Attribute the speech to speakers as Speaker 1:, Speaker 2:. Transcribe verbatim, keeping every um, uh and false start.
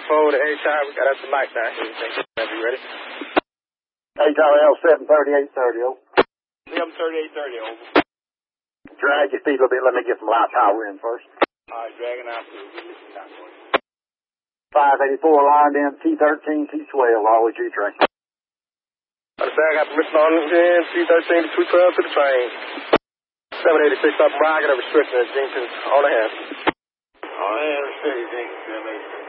Speaker 1: four to A Charlie. We got up to Mike down here. Thank you. Ready?
Speaker 2: A Charlie L seven thirty-eight thirty, over.
Speaker 1: seven thirty-eight thirty, over.
Speaker 2: Drag your feet a little bit. Let me get some light power in first.
Speaker 1: All right, dragging out through.
Speaker 2: five eighty-four lined in, T thirteen, T twelve, always G-train.
Speaker 1: Understand, I got permission on in, T thirteen to two twelve to the train. seven eighty-six up Rocket, a restriction at Jenkins on the hand. On the hand, restricted Jenkins, seven eighty-six.